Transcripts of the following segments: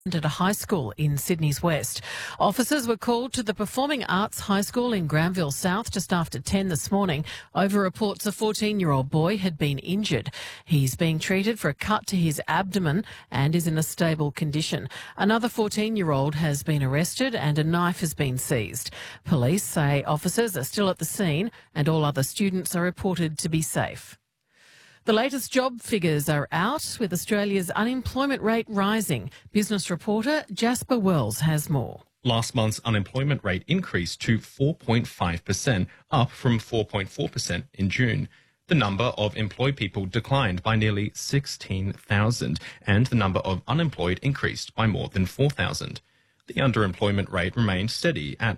at a high school in Sydney's West. Officers were called to the Performing Arts High School in Granville South just after 10 this morning over reports a 14-year-old boy had been injured. He's being treated for a cut to his abdomen and is in a stable condition. Another 14-year-old has been arrested and a knife has been seized. Police say officers are still at the scene and all other students are reported to be safe. The latest job figures are out, with Australia's unemployment rate rising. Business reporter Jasper Wells has more. Last month's unemployment rate increased to 4.5%, up from 4.4% in June. The number of employed people declined by nearly 16,000, and the number of unemployed increased by more than 4,000. The underemployment rate remained steady at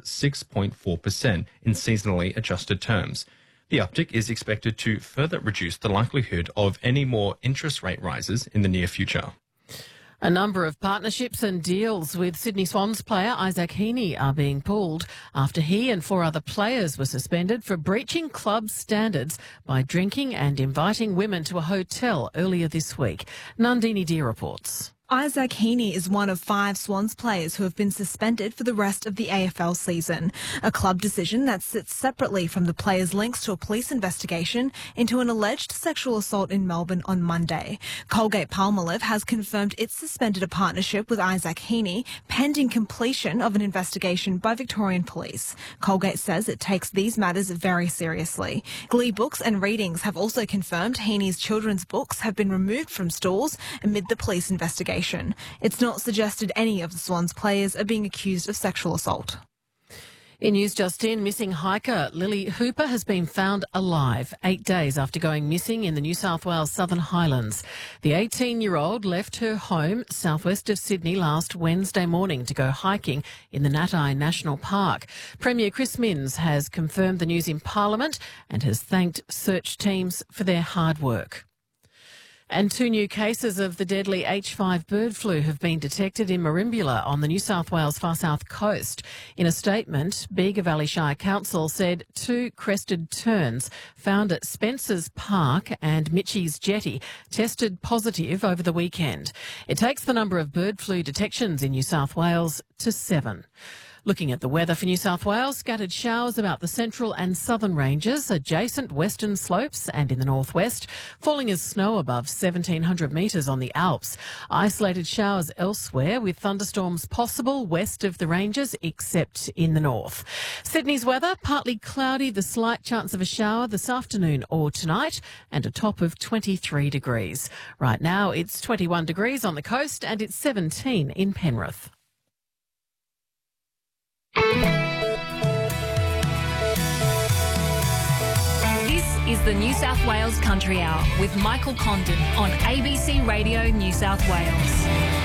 6.4% in seasonally adjusted terms. The uptick is expected to further reduce the likelihood of any more interest rate rises in the near future. A number of partnerships and deals with Sydney Swans player Isaac Heaney are being pulled after he and 4 other players were suspended for breaching club standards by drinking and inviting women to a hotel earlier this week. Nandini Deer reports. Isaac Heaney is one of 5 Swans players who have been suspended for the rest of the AFL season, a club decision that sits separately from the player's links to a police investigation into an alleged sexual assault in Melbourne on Monday. Colgate-Palmolive has confirmed it's suspended a partnership with Isaac Heaney pending completion of an investigation by Victorian Police. Colgate says it takes these matters very seriously. Glee Books and Readings have also confirmed Heaney's children's books have been removed from stores amid the police investigation. It's not suggested any of the Swans players are being accused of sexual assault. In news just in, missing hiker Lily Hooper has been found alive 8 days after going missing in the New South Wales Southern Highlands. The 18-year-old left her home southwest of Sydney last Wednesday morning to go hiking in the Natai National Park. Premier Chris Minns has confirmed the news in Parliament and has thanked search teams for their hard work. And 2 new cases of the deadly H5 bird flu have been detected in Merimbula on the New South Wales far south coast. In a statement, Bega Valley Shire Council said 2 crested terns found at Spencer's Park and Mitchie's Jetty tested positive over the weekend. It takes the number of bird flu detections in New South Wales to 7. Looking at the weather for New South Wales, scattered showers about the central and southern ranges, adjacent western slopes and in the northwest, falling as snow above 1,700 metres on the Alps. Isolated showers elsewhere with thunderstorms possible west of the ranges except in the north. Sydney's weather, partly cloudy, the slight chance of a shower this afternoon or tonight and a top of 23 degrees. Right now it's 21 degrees on the coast and it's 17 in Penrith. This is the New South Wales Country Hour with Michael Condon on ABC Radio New South Wales.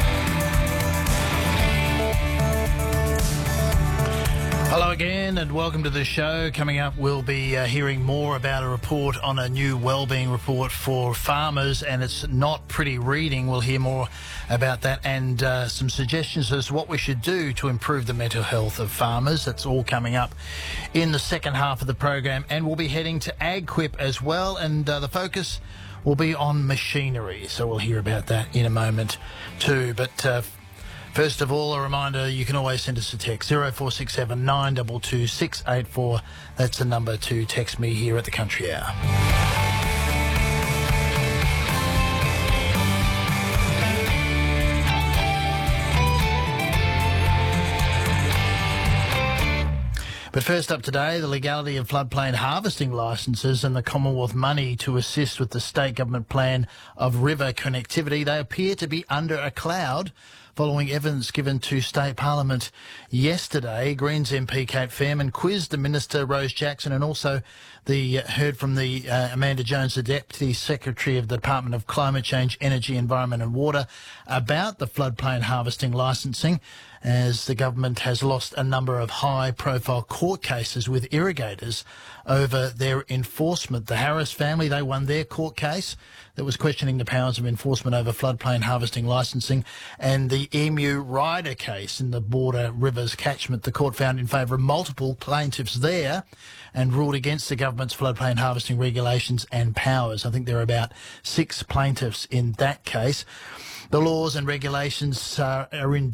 Hello again and welcome to the show. Coming up, we'll be hearing more about a report on a new wellbeing report for farmers, and it's not pretty reading. We'll hear more about that and some suggestions as to what we should do to improve the mental health of farmers. That's all coming up in the second half of the program, and we'll be heading to AgQuip as well, and the focus will be on machinery. So we'll hear about that in a moment too. But first of all, a reminder, you can always send us a text, 0467 922 684. That's the number to text me here at the Country Hour. But first up today, the legality of floodplain harvesting licences and the Commonwealth money to assist with the state government plan of river connectivity. They appear to be under a cloud following evidence given to State Parliament yesterday. Greens MP Kate Fairman quizzed the Minister Rose Jackson and also heard from the Amanda Jones, the Deputy Secretary of the Department of Climate Change, Energy, Environment and Water, about the floodplain harvesting licensing, as the government has lost a number of high-profile court cases with irrigators over their enforcement. The Harris family, they won their court case that was questioning the powers of enforcement over floodplain harvesting licensing, and the Emu Rider case in the Border Rivers catchment. The court found in favour of multiple plaintiffs there and ruled against the government's floodplain harvesting regulations and powers. I think there are about 6 plaintiffs in that case. The laws and regulations are in